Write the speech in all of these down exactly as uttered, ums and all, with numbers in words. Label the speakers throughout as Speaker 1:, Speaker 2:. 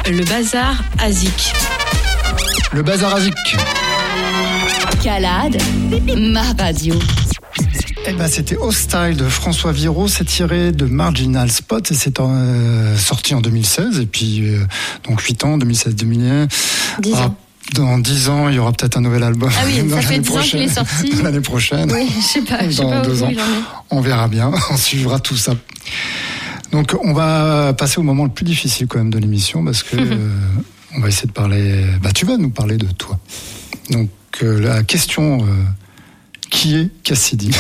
Speaker 1: Le Bazar Azik.
Speaker 2: Le Bazar Azik.
Speaker 3: Calade, ma radio.
Speaker 2: Eh ben, c'était Hostile de François Viraud, c'est tiré de Marginal Spot et c'est euh, sorti en deux mille seize et puis euh, donc huit ans, deux mille seize deux mille un.
Speaker 1: dix ans.
Speaker 2: Dans dix ans, il y aura peut-être un nouvel album.
Speaker 1: Ah oui, ça fait dix ans qu'il est sorti.
Speaker 2: L'année prochaine.
Speaker 1: Oui, je sais pas, je sais pas où il en est.
Speaker 2: On verra bien, on suivra tout ça. Donc on va passer au moment le plus difficile quand même de l'émission parce que euh, on va essayer de parler. Bah tu vas nous parler de toi. Donc euh, la question. Euh, Qui est Cassidy?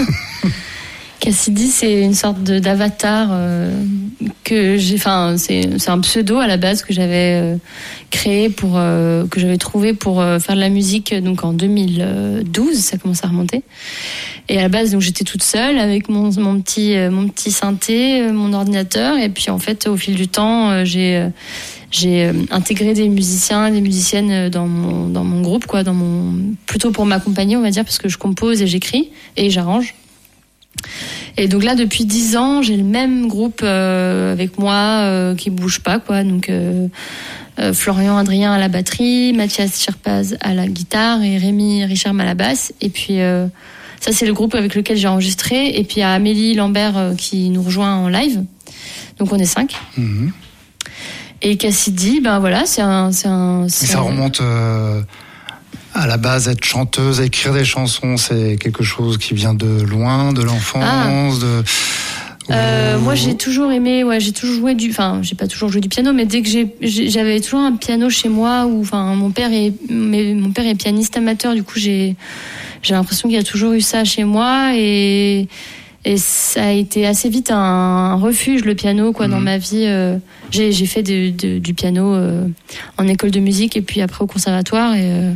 Speaker 4: Cassidy, c'est une sorte de, d'avatar euh, que j'ai. Enfin, c'est, c'est un pseudo à la base que j'avais euh, créé pour euh, que j'avais trouvé pour euh, faire de la musique. Donc en deux mille douze, ça commence à remonter. Et à la base, donc j'étais toute seule avec mon mon petit euh, mon petit synthé, euh, mon ordinateur. Et puis en fait, au fil du temps, euh, j'ai euh, j'ai intégré des musiciens, des musiciennes dans mon dans mon groupe, quoi, dans mon plutôt pour m'accompagner, on va dire, parce que je compose et j'écris et j'arrange. Et donc là, depuis dix ans, j'ai le même groupe euh, avec moi euh, qui bouge pas, quoi. Donc euh, euh, Florian Adrien à la batterie, Mathias Sherpaz à la guitare et Rémi Richard à la basse. Et puis euh, ça, c'est le groupe avec lequel j'ai enregistré. Et puis il y a Amélie Lambert euh, qui nous rejoint en live. Donc on est cinq. Mmh. Et Cassidy, ben voilà, c'est un, c'est un. C'est...
Speaker 2: Et ça remonte euh, à la base, être chanteuse, écrire des chansons, c'est quelque chose qui vient de loin, de l'enfance, ah. de.
Speaker 4: Euh, moi, j'ai toujours aimé, ouais, j'ai toujours joué du, enfin, j'ai pas toujours joué du piano, mais dès que j'ai, j'ai j'avais toujours un piano chez moi, où, enfin, mon père est, mais, mon père est pianiste amateur, du coup, j'ai, j'ai l'impression qu'il y a toujours eu ça chez moi et. Et ça a été assez vite un refuge, le piano, quoi, mmh. dans ma vie. Euh, j'ai, j'ai fait de, de, du piano euh, en école de musique et puis après au conservatoire. Et, euh,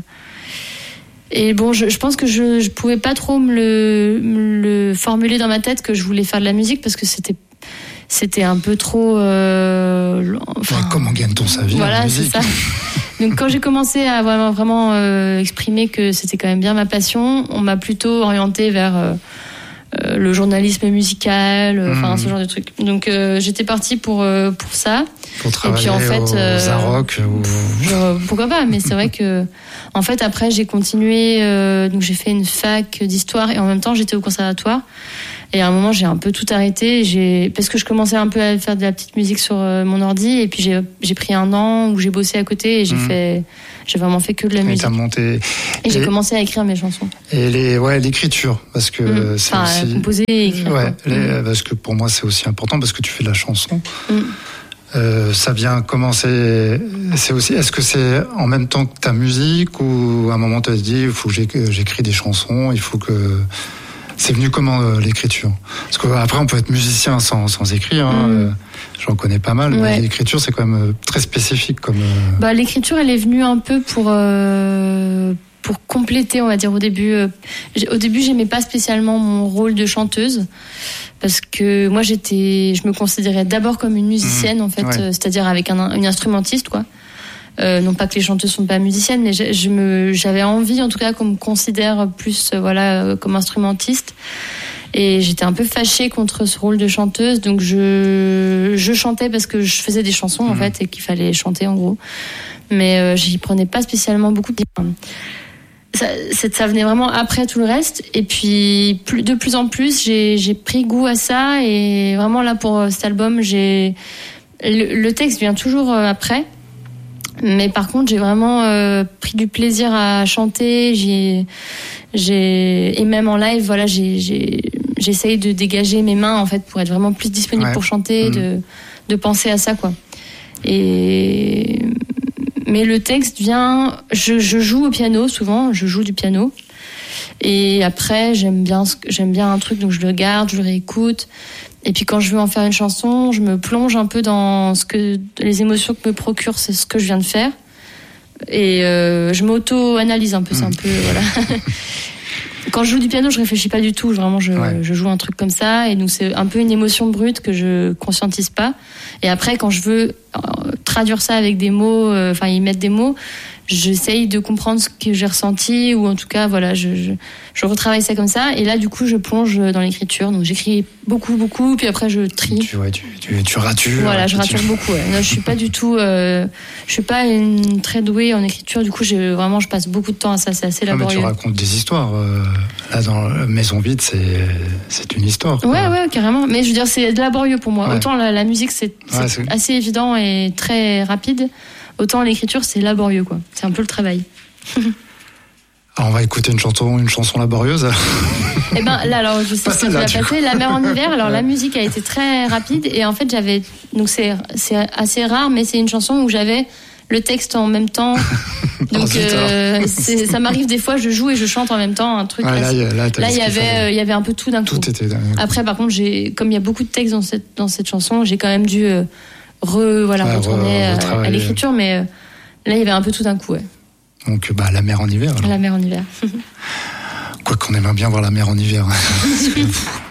Speaker 4: et bon, je, je pense que je, je pouvais pas trop me le, me le formuler dans ma tête que je voulais faire de la musique parce que c'était, c'était un peu trop. Euh,
Speaker 2: enfin, ouais, comment gagne-t-on sa vie?
Speaker 4: Voilà,
Speaker 2: en
Speaker 4: c'est
Speaker 2: musique.
Speaker 4: ça. Donc quand j'ai commencé à vraiment, vraiment euh, exprimer que c'était quand même bien ma passion, on m'a plutôt orientée vers. Euh, Euh, le journalisme musical, euh, enfin mmh. ce genre de trucs. Donc euh, j'étais partie pour euh, pour ça.
Speaker 2: Pour travailler
Speaker 4: et puis en fait,
Speaker 2: au
Speaker 4: euh,
Speaker 2: Zaroc ou...
Speaker 4: euh, pourquoi pas. Mais c'est vrai que en fait après j'ai continué. Euh, donc j'ai fait une fac d'histoire et en même temps j'étais au conservatoire. Et à un moment j'ai un peu tout arrêté. J'ai parce que je commençais un peu à faire de la petite musique sur euh, mon ordi et puis j'ai j'ai pris un an où j'ai bossé à côté et j'ai mmh. fait. J'ai vraiment fait que de la
Speaker 2: et
Speaker 4: musique.
Speaker 2: T'as monté...
Speaker 4: Et, et j'ai commencé à écrire mes chansons.
Speaker 2: Et les, ouais, l'écriture, parce que
Speaker 4: mmh.
Speaker 2: c'est
Speaker 4: enfin,
Speaker 2: aussi...
Speaker 4: composer et écrire.
Speaker 2: Ouais, les,
Speaker 4: mmh.
Speaker 2: parce que pour moi c'est aussi important, parce que tu fais de la chanson.
Speaker 4: Mmh.
Speaker 2: Euh, ça vient commencer... C'est aussi... Est-ce que c'est en même temps que ta musique, ou à un moment tu as dit, il faut que j'écris des chansons, il faut que... C'est venu comment euh, l'écriture? Parce qu'après on peut être musicien sans, sans écrire, hein, mmh. euh, j'en connais pas mal, ouais. mais l'écriture c'est quand même très spécifique. Comme, euh...
Speaker 4: bah, l'écriture elle est venue un peu pour, euh, pour compléter, on va dire au début. Euh, au début j'aimais pas spécialement mon rôle de chanteuse, parce que moi j'étais, je me considérais d'abord comme une musicienne mmh. en fait, ouais. euh, c'est-à-dire avec un, une instrumentiste quoi. Euh, non pas que les chanteuses sont pas musiciennes, mais je, je me, j'avais envie, en tout cas, qu'on me considère plus, euh, voilà, euh, comme instrumentiste. Et j'étais un peu fâchée contre ce rôle de chanteuse, donc je, je chantais parce que je faisais des chansons mmh. en fait et qu'il fallait chanter en gros. Mais euh, j'y prenais pas spécialement beaucoup de bien. Ça, ça venait vraiment après tout le reste. Et puis plus, de plus en plus, j'ai, j'ai pris goût à ça. Et vraiment là pour cet album, j'ai le, le texte vient toujours après. Mais par contre, j'ai vraiment euh, pris du plaisir à chanter. J'ai, j'ai et même en live, voilà, j'ai, j'ai, j'essaye de dégager mes mains en fait pour être vraiment plus disponible ouais. pour chanter, mmh. de, de penser à ça quoi. Et mais le texte vient, je, je joue au piano souvent, je joue du piano. Et après, j'aime bien, j'aime bien un truc, donc je le garde, je le réécoute. Et puis quand je veux en faire une chanson, je me plonge un peu dans ce que les émotions que me procure, c'est ce que je viens de faire. Et euh, je m'auto-analyse un peu, mmh. c'est un peu voilà. Quand je joue du piano, je réfléchis pas du tout. Vraiment, je, ouais. je joue un truc comme ça, et donc c'est un peu une émotion brute que je conscientise pas. Et après, quand je veux traduire ça avec des mots, enfin euh, y mettre des mots, j'essaye de comprendre ce que j'ai ressenti, ou en tout cas, voilà, je, je, je retravaille ça comme ça. Et là, du coup, je plonge dans l'écriture. Donc, j'écris beaucoup, beaucoup, puis après, je trie.
Speaker 2: Tu, ouais, tu, tu, tu ratures.
Speaker 4: Voilà, je rature tu... beaucoup. Ouais. Non, je suis pas du tout, euh, je suis pas une très douée en écriture. Du coup, j'ai, vraiment, je passe beaucoup de temps à ça. C'est assez laborieux.
Speaker 2: Ah, mais tu racontes des histoires. Euh, là, dans Maison vide, c'est, c'est une histoire. Quoi.
Speaker 4: Ouais, ouais, carrément. Mais je veux dire, c'est laborieux pour moi. Ouais. Autant la, la musique, c'est, c'est, ouais, c'est assez évident et très rapide. Autant l'écriture, c'est laborieux, quoi. C'est un peu le travail.
Speaker 2: Alors, on va écouter une chanson, une chanson laborieuse.
Speaker 4: Eh ben, là, alors, je sais ce que tu vas passer. La mer en hiver. Alors, la musique a été très rapide. Et en fait, j'avais, donc c'est, c'est assez rare, mais c'est une chanson où j'avais le texte en même temps. Donc, oh, euh, c'est, ça m'arrive des fois, je joue et je chante en même temps, un truc.
Speaker 2: Ouais, là, là,
Speaker 4: là il y avait, il y avait un peu tout d'un coup.
Speaker 2: Tout était dingue.
Speaker 4: Après, par contre, j'ai, comme il y a beaucoup de textes dans cette, dans cette chanson, j'ai quand même dû, euh, Re, voilà, ouais, retourner re, à, à l'écriture, mais euh, là il y avait un peu tout d'un coup. Ouais.
Speaker 2: Donc bah, la mer en hiver. Alors.
Speaker 4: La mer en hiver.
Speaker 2: Quoi qu'on aimerait bien voir la mer en hiver.